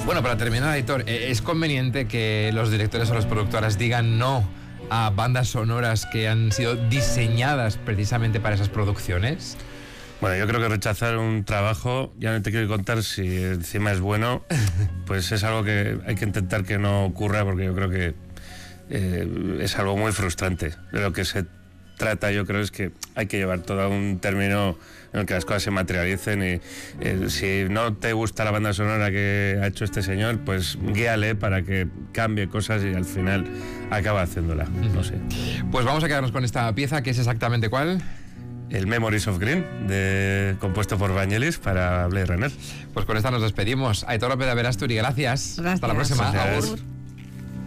Bueno, para terminar, Aitor, ¿es conveniente que los directores o las productoras digan no a bandas sonoras que han sido diseñadas precisamente para esas producciones? Bueno, yo creo que rechazar un trabajo, ya no te quiero contar si encima es bueno, pues es algo que hay que intentar que no ocurra, porque yo creo que es algo muy frustrante. De lo que se trata, yo creo, es que hay que llevar todo un término en el que las cosas se materialicen y si no te gusta la banda sonora que ha hecho este señor, pues guíale para que cambie cosas y al final acaba haciéndola, no sé. Pues vamos a quedarnos con esta pieza, que es exactamente ¿cuál? El Memories of Green, compuesto por Vangelis para Blade Runner. Pues con esta nos despedimos. Aitor López de Aberasturi, gracias. Hasta la próxima. Gracias.